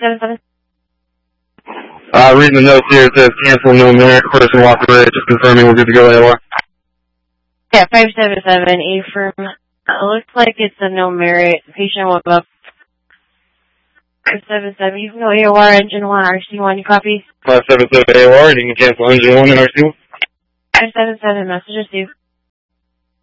577. Reading the notes here, it says cancel, no merit, person walked away, just confirming we're good to go, AOR. Yeah, 577, Affirm. Looks like it's a no merit. Patient woke up. 577, you can go AOR, engine 1, RC1, you copy? 577 AOR, and you can cancel engine 1 and RC1. 577, message received.